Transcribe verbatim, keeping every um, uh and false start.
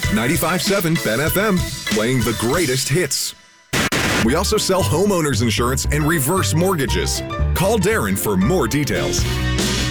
ninety-five point seven Ben F M, playing the greatest hits. We also sell homeowners insurance and reverse mortgages. Call Darren for more details.